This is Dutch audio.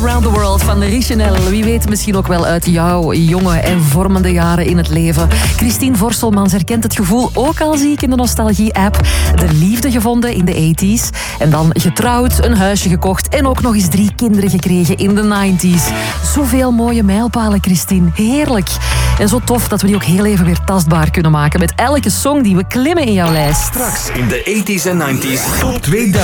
Around the World van Richanel. Wie weet misschien ook wel uit jouw jonge en vormende jaren in het leven. Christine Vorselmans herkent het gevoel ook al zie ik in de Nostalgie-app. De liefde gevonden in de 80s. En dan getrouwd, een huisje gekocht en ook nog eens 3 kinderen gekregen in de 90s. Zoveel mooie mijlpalen, Christine. Heerlijk. En zo tof dat we die ook heel even weer tastbaar kunnen maken met elke song die we klimmen in jouw lijst. Straks in de 80s en 90s top 2000.